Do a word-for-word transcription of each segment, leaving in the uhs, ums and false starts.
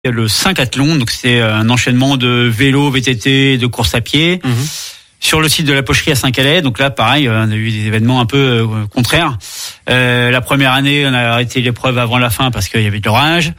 le Syncathlon, donc c'est un enchaînement de vélo, V T T, de course à pied. Mmh. Sur le site de la Pocherie à Saint-Calais. Donc là, pareil, on a eu des événements un peu euh, contraires. Euh, la première année, on a arrêté l'épreuve avant la fin parce qu'il y avait de l'orage.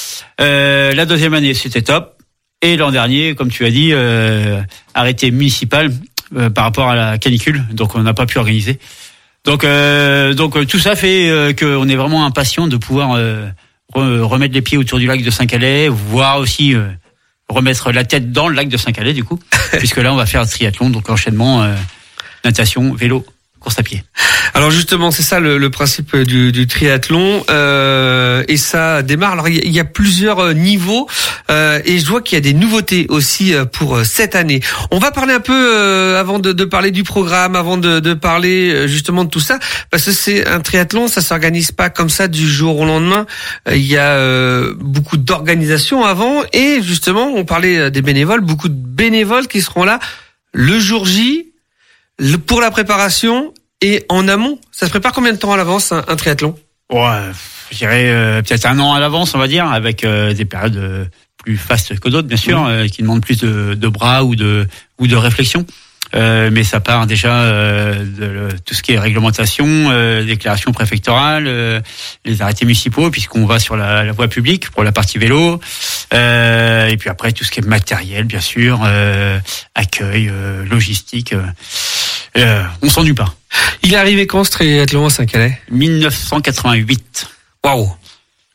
Euh, la deuxième année, c'était top. Et l'an dernier, comme tu as dit, euh, arrêté municipal euh, par rapport à la canicule. Donc on n'a pas pu organiser. Donc, euh, donc tout ça fait euh, qu'on est vraiment impatient de pouvoir euh, re- remettre les pieds autour du lac de Saint-Calais, voire aussi euh, remettre la tête dans le lac de Saint-Calais, du coup, puisque là, on va faire un triathlon, donc enchaînement, euh, natation, vélo, course à pied. Alors justement, c'est ça le, le principe du, du triathlon, euh, et ça démarre. Alors il y, y a plusieurs niveaux, euh, et je vois qu'il y a des nouveautés aussi pour cette année. On va parler un peu euh, avant de, de parler du programme, avant de, de parler justement de tout ça, parce que c'est un triathlon, ça s'organise pas comme ça du jour au lendemain. Il y a euh, beaucoup d'organisation avant, et justement, on parlait des bénévoles, beaucoup de bénévoles qui seront là le jour J pour la préparation. Et en amont, ça se prépare combien de temps à l'avance un, un triathlon ? Ouais, je dirais euh, peut-être un an à l'avance, on va dire, avec euh, des périodes euh, plus fastes que d'autres, bien sûr, mmh. euh, qui demandent plus de, de bras ou de ou de réflexion. Euh, mais ça part déjà euh, de le, tout ce qui est réglementation, euh, déclaration préfectorale, euh, les arrêtés municipaux, puisqu'on va sur la, la voie publique pour la partie vélo, euh, et puis après tout ce qui est matériel, bien sûr, euh, accueil, euh, logistique. Euh, euh, on s'ennuie pas. Il est arrivé quand ce triathlon à Saint-Calais ? dix-neuf cent quatre-vingt-huit. Waouh ! Pourquoi ?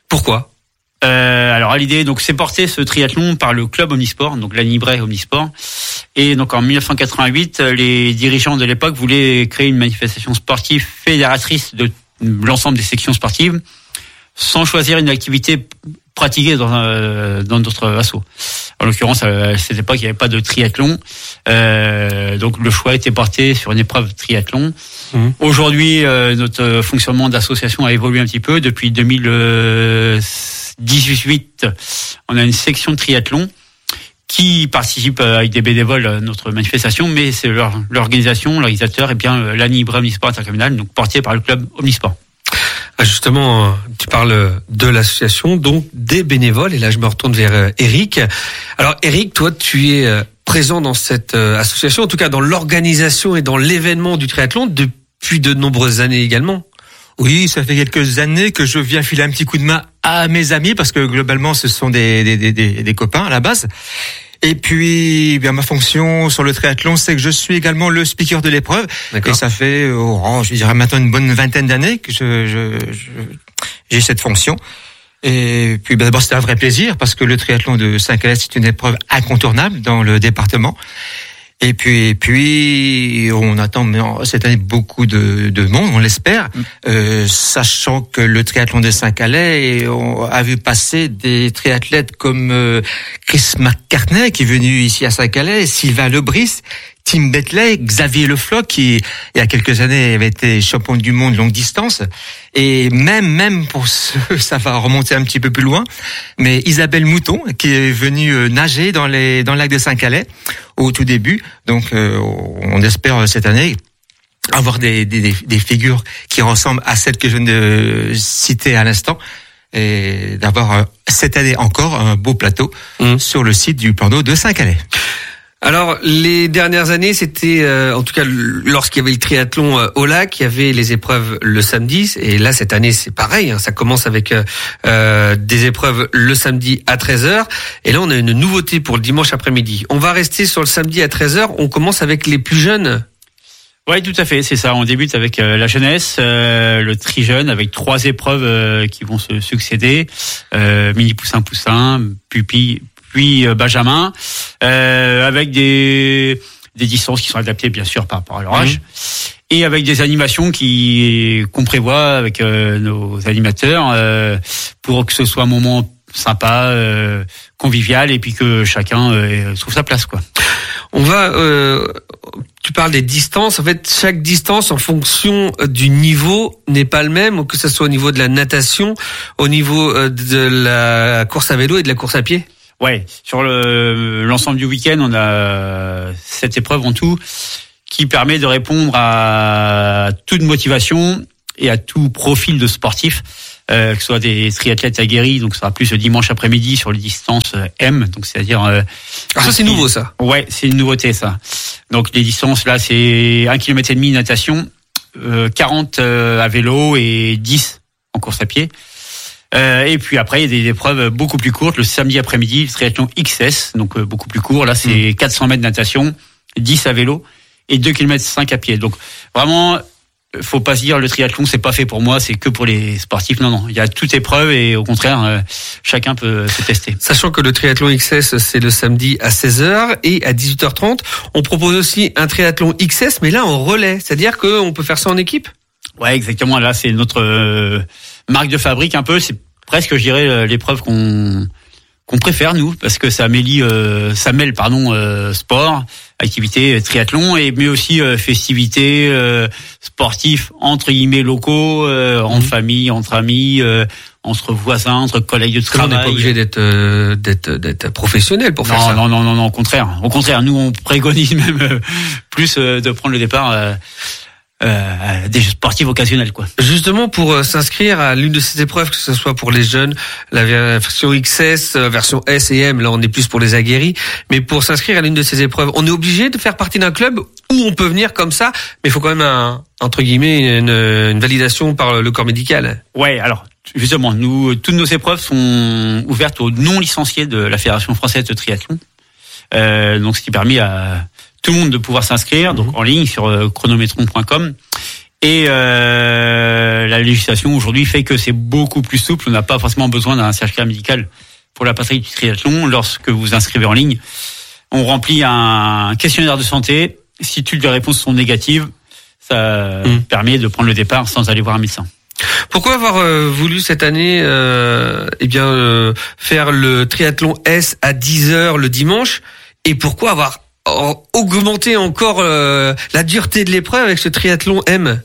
Euh, alors à l'idée, donc c'est porté ce triathlon par le club Omnisport, donc l'Anibray Omnisport, et donc en dix-neuf cent quatre-vingt-huit, les dirigeants de l'époque voulaient créer une manifestation sportive fédératrice de l'ensemble des sections sportives, sans choisir une activité pratiquée dans un, dans d'autres assos. En l'occurrence, à cette époque, il n'y avait pas de triathlon, euh, donc le choix était porté sur une épreuve triathlon. Mmh. Aujourd'hui, euh, notre fonctionnement d'association a évolué un petit peu depuis deux mille dix-huit. On a une section de triathlon qui participe avec des bénévoles à notre manifestation, mais c'est leur, l'organisation, l'organisateur, et bien l'Anibray Omnisport Intercommunal, donc porté par le club Omnisport. Ah justement, tu parles de l'association, donc des bénévoles, et là je me retourne vers Eric. Alors Eric, toi tu es présent dans cette association, en tout cas dans l'organisation et dans l'événement du triathlon depuis de nombreuses années également. Oui, ça fait quelques années que je viens filer un petit coup de main à mes amis, parce que globalement ce sont des, des, des, des copains à la base. Et puis, bien, ma fonction sur le triathlon, c'est que je suis également le speaker de l'épreuve. D'accord. Et ça fait, oh, je dirais maintenant une bonne vingtaine d'années que je, je, je, j'ai cette fonction. Et puis, ben, d'abord, c'était un vrai plaisir parce que le triathlon de Saint-Calais, c'est une épreuve incontournable dans le département. Et puis, et puis, on attend cette année beaucoup de, de monde, on l'espère, mmh. euh, sachant que le triathlon de Saint-Calais on a vu passer des triathlètes comme euh, Chris McCartney qui est venu ici à Saint-Calais, Sylvain Lebris, Tim Betley, Xavier Le Floch qui, il y a quelques années, avait été champion du monde longue distance. Et même, même pour ce, ça va remonter un petit peu plus loin, mais Isabelle Mouton qui est venue nager dans les, dans le lac de Saint-Calais au tout début. Donc, euh, on espère cette année avoir des, des, des figures qui ressemblent à celles que je viens de citer à l'instant, et d'avoir cette année encore un beau plateau mmh. sur le site du plan d'eau de Saint-Calais. Alors, les dernières années, c'était, euh, en tout cas, lorsqu'il y avait le triathlon euh, au lac, il y avait les épreuves le samedi. Et là, cette année, c'est pareil. Hein, ça commence avec euh, des épreuves le samedi à treize heures. Et là, on a une nouveauté pour le dimanche après-midi. On va rester sur le samedi à treize heures. On commence avec les plus jeunes. Oui, tout à fait, c'est ça. On débute avec euh, la jeunesse, euh, le tri-jeune, avec trois épreuves euh, qui vont se succéder. Euh, mini poussin-poussin, pupille, puis euh, Benjamin, euh, avec des des distances qui sont adaptées bien sûr par rapport à leur âge, mmh. et avec des animations qui qu'on prévoit avec euh, nos animateurs euh, pour que ce soit un moment sympa, euh, convivial, et puis que chacun euh, trouve sa place, quoi. On va, euh, tu parles des distances. En fait, chaque distance, en fonction du niveau, n'est pas le même, que ce soit au niveau de la natation, au niveau de la course à vélo et de la course à pied. Ouais, sur le, l'ensemble du week-end, on a cette épreuve en tout qui permet de répondre à toute motivation et à tout profil de sportif. euh, que ce soit des triathlètes aguerris, donc ça sera plus le dimanche après-midi sur les distances M, donc c'est-à-dire. Euh, ah ça c'est nouveau ça. Ouais, c'est une nouveauté ça. Donc les distances là, c'est un kilomètre et demi natation, euh, quarante euh, à vélo et dix en course à pied. Euh, et puis après, il y a des épreuves beaucoup plus courtes. Le samedi après-midi, le triathlon X S, donc euh, beaucoup plus court. Là, c'est mmh. quatre cents mètres de natation, dix à vélo et deux kilomètres cinq à pied. Donc vraiment, faut pas se dire le triathlon c'est pas fait pour moi, c'est que pour les sportifs. Non, non, il y a toute épreuve et au contraire, euh, chacun peut se tester. Sachant que le triathlon X S, c'est le samedi à seize heures et à dix-huit heures trente. On propose aussi un triathlon X S, mais là en relais. C'est-à-dire qu'on peut faire ça en équipe ? Ouais, exactement. Là, c'est notre euh, marque de fabrique un peu. C'est presque, je dirais, l'épreuve qu'on qu'on préfère nous, parce que ça mêle, euh, ça mêle, pardon, euh, sport, activité, triathlon, et mais aussi euh, festivités, euh, sportifs entre guillemets locaux, euh, mmh. en famille, entre amis, euh, entre voisins, entre collègues de travail. On n'est pas obligé d'être euh, d'être d'être professionnel pour non, faire ça. Non, non, non, non, au contraire. Au contraire, nous on préconise même euh, plus euh, de prendre le départ. Euh, Euh, des sportifs occasionnels quoi. Justement pour euh, s'inscrire à l'une de ces épreuves, que ce soit pour les jeunes, la version X S, euh, version S et M, là on est plus pour les aguerris, mais pour s'inscrire à l'une de ces épreuves, on est obligé de faire partie d'un club où on peut venir comme ça, mais il faut quand même un, entre guillemets une, une validation par le corps médical. Ouais, alors justement, nous toutes nos épreuves sont ouvertes aux non licenciés de la Fédération française de triathlon, euh, donc ce qui permet à tout le monde de pouvoir s'inscrire, donc en ligne sur euh, chronométron point com. Et euh, la législation aujourd'hui fait que c'est beaucoup plus souple. On n'a pas forcément besoin d'un certificat médical pour la pratique du triathlon. Lorsque vous vous inscrivez en ligne, on remplit un questionnaire de santé. Si toutes les réponses sont négatives, ça mmh. permet de prendre le départ sans aller voir un médecin. Pourquoi avoir euh, voulu cette année euh, eh bien euh, faire le triathlon S à dix heures le dimanche, et pourquoi avoir augmenter encore euh, la dureté de l'épreuve avec ce triathlon M?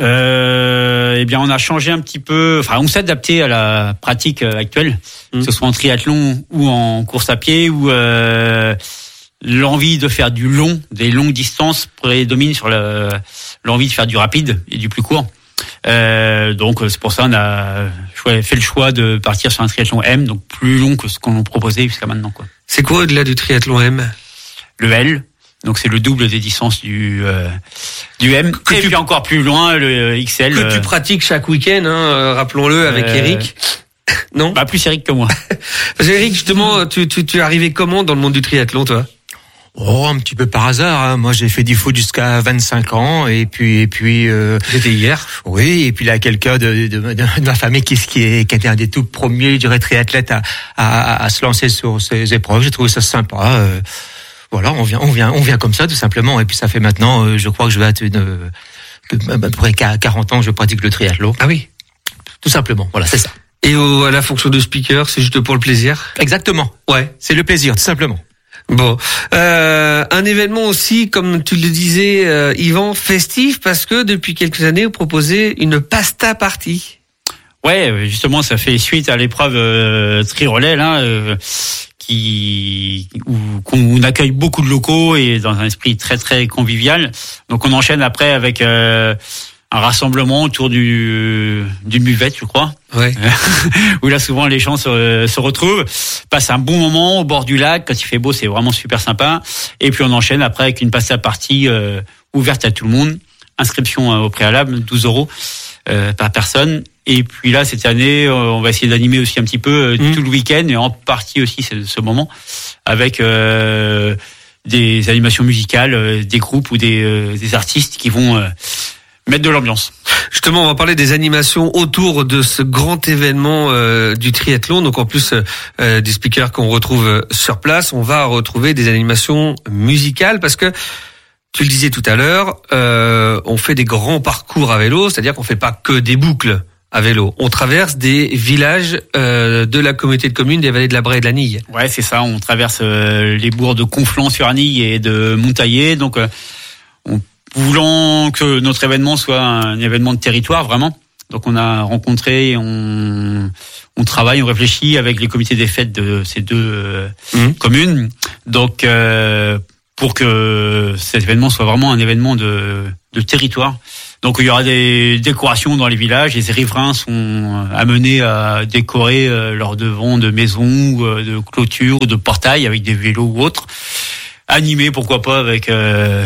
Euh, eh bien, on a changé un petit peu. Enfin, on s'est adapté à la pratique actuelle, mmh. que ce soit en triathlon ou en course à pied, où euh, l'envie de faire du long, des longues distances prédomine sur le, l'envie de faire du rapide et du plus court. Euh, donc, c'est pour ça qu'on a fait le choix de partir sur un triathlon M, donc plus long que ce qu'on nous proposait jusqu'à maintenant, quoi. C'est quoi au-delà du triathlon M? Le L, donc c'est le double des distances du euh, du M, que et tu, puis encore plus loin le X L. Que euh, tu pratiques chaque week-end, hein, rappelons-le, avec euh, Eric. Non? Pas plus Eric que moi. Parce que Eric, justement, tu, tu, tu es arrivé comment dans le monde du triathlon, toi? Oh, un petit peu par hasard. Hein. Moi, j'ai fait du foot jusqu'à vingt-cinq ans, et puis, et puis. Euh, C'était hier. Oui, et puis là, quelqu'un de, de, de, de ma famille qui, qui, est, qui était un des tout premiers, je dirais, triathlètes à, à, à se lancer sur ces épreuves. J'ai trouvé ça sympa. Euh, Voilà, on vient, on vient, on vient comme ça, tout simplement. Et puis ça fait maintenant, euh, je crois que je vais être une, euh, à peu près quarante ans que je pratique le triathlon. Ah oui, tout simplement. Voilà, c'est ça. Et au, à la fonction de speaker, c'est juste pour le plaisir? Exactement. Ouais, c'est le plaisir, tout simplement. Bon, euh, un événement aussi, comme tu le disais, euh, Yvan, festif, parce que depuis quelques années, vous proposez une pasta party. Ouais, justement, ça fait suite à l'épreuve euh, tri-relais là. Euh, Qui, où, où on accueille beaucoup de locaux et dans un esprit très très convivial. Donc on enchaîne après avec euh, un rassemblement autour du d'une buvette, je crois. Ouais. Où là souvent les gens se, se retrouvent, passent un bon moment au bord du lac. Quand il fait beau, c'est vraiment super sympa. Et puis on enchaîne après avec une pasta party euh, ouverte à tout le monde. Inscription euh, au préalable, douze euros euh, par personne. Et puis là, cette année, on va essayer d'animer aussi un petit peu euh, mmh. tout le week-end, et en partie aussi ce, ce moment, avec euh, des animations musicales, euh, des groupes ou des, euh, des artistes qui vont euh, mettre de l'ambiance. Justement, on va parler des animations autour de ce grand événement euh, du triathlon. Donc en plus euh, des speakers qu'on retrouve sur place, on va retrouver des animations musicales, parce que tu le disais tout à l'heure, euh, on fait des grands parcours à vélo, c'est-à-dire qu'on fait pas que des boucles à vélo. On traverse des villages euh, de la communauté de communes des vallées de la Braye et de la Nille. Ouais, c'est ça. On traverse euh, les bourgs de Conflans-sur-Nille et de Montaillé. Donc, euh, on, voulant que notre événement soit un événement de territoire, vraiment. Donc, on a rencontré, on, on travaille, on réfléchit avec les comités des fêtes de ces deux euh, mmh. communes. Donc, euh, pour que cet événement soit vraiment un événement de, de territoire, Donc il y aura des décorations dans les villages. Les riverains sont amenés à décorer leurs devants de maisons, ou de clôtures, ou de portails avec des vélos ou autres. Animés, pourquoi pas, avec euh,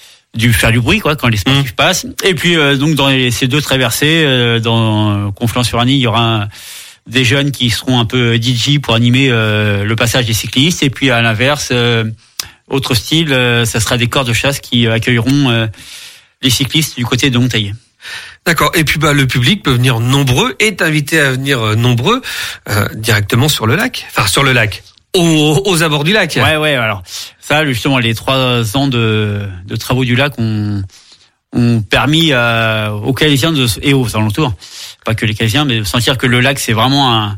du faire du bruit quoi quand les sportifs mmh. passent. Et puis euh, donc dans les, ces deux traversées, euh, dans Conflans-sur-Arny, il y aura un, des jeunes qui seront un peu D J pour animer euh, le passage des cyclistes. Et puis à l'inverse, euh, autre style, euh, ça sera des corps de chasse qui accueilleront euh, les cyclistes du côté de Monteil. D'accord. Et puis bah le public peut venir nombreux, est invité à venir nombreux euh, directement sur le lac, enfin sur le lac, aux, aux abords du lac. Ouais ouais. Alors ça justement, les trois ans de, de travaux du lac ont, ont permis à, aux Calaisiens de, et aux alentours, pas que les Calaisiens, mais de sentir que le lac c'est vraiment un,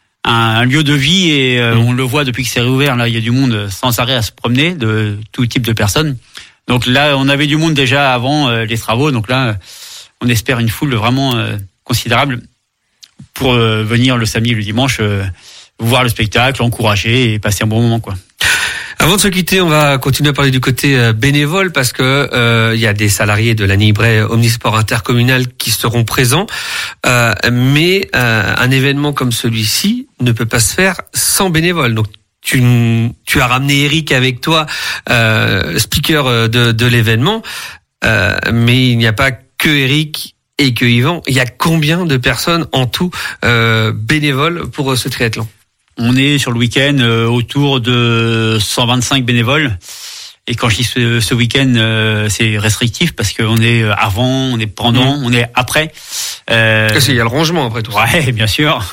un lieu de vie et euh, mmh. on le voit depuis que c'est réouvert. Là il y a du monde sans arrêt à se promener, de tout type de personnes. Donc là on avait du monde déjà avant euh, les travaux, donc là on espère une foule vraiment euh, considérable pour euh, venir le samedi et le dimanche euh, voir le spectacle, encourager et passer un bon moment quoi. Avant de se quitter, on va continuer à parler du côté euh, bénévole parce que euh, il y a des salariés de la Nibray Omnisport Intercommunal qui seront présents, euh, mais euh, un événement comme celui-ci ne peut pas se faire sans bénévoles. Donc tu, tu as ramené Eric avec toi, euh, speaker de, de l'événement, euh, mais il n'y a pas que Eric et que Yvan. Il y a combien de personnes en tout euh, bénévoles pour ce triathlon? On est sur le week-end euh, autour de cent vingt-cinq bénévoles. Et quand je dis ce, ce week-end, euh, c'est restrictif parce qu'on est avant, on est pendant, mmh. on est après. Euh, il y a le rangement après tout ça. Ouais, bien sûr.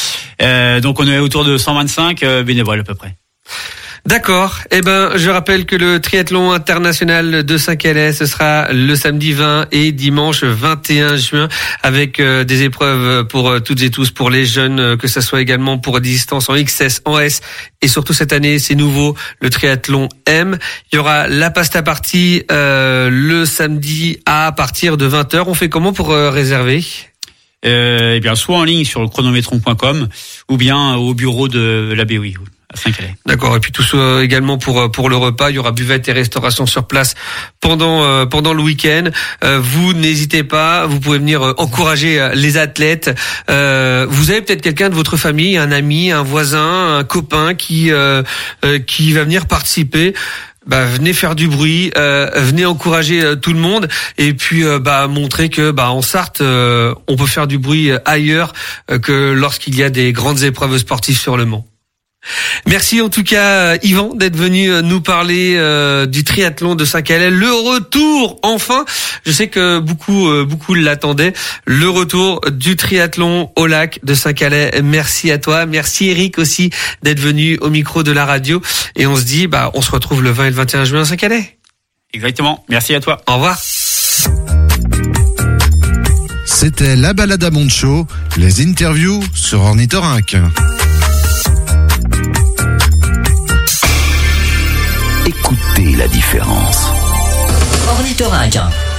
euh, donc on est autour de cent vingt-cinq euh, bénévoles à peu près. D'accord. Eh ben, je rappelle que le triathlon international de Saint-Calais, ce sera le samedi vingt et dimanche vingt et un juin avec euh, des épreuves pour euh, toutes et tous, pour les jeunes, euh, que ça soit également pour des distances en X S, en S, et surtout cette année, c'est nouveau, le triathlon M. Il y aura la pasta party euh, le samedi à partir de vingt heures. On fait comment pour euh, réserver ? Euh, eh bien, soit en ligne sur le chronométron point com ou bien au bureau de la B O I. À Saint-Calais. D'accord. Et puis tout ça également pour pour le repas, il y aura buvette et restauration sur place pendant euh, pendant le week-end. Euh, vous n'hésitez pas, vous pouvez venir euh, encourager euh, les athlètes. Euh, vous avez peut-être quelqu'un de votre famille, un ami, un voisin, un copain qui euh, euh, qui va venir participer. Bah venez faire du bruit, euh, venez encourager euh, tout le monde et puis euh, bah montrer que bah en Sarthe euh, on peut faire du bruit ailleurs euh, que lorsqu'il y a des grandes épreuves sportives sur le Mans. Merci en tout cas Yvan d'être venu nous parler euh, du triathlon de Saint-Calais, le retour enfin. Je sais que beaucoup euh, beaucoup l'attendaient, le retour du triathlon au lac de Saint-Calais. Merci à toi, merci Eric aussi d'être venu au micro de la radio et on se dit bah on se retrouve le vingt et le vingt et un juin à Saint-Calais. Exactement. Merci à toi. Au revoir. C'était la balade à Montshow, les interviews sur Ornithorynque. Écoutez la différence. Ornithorynque.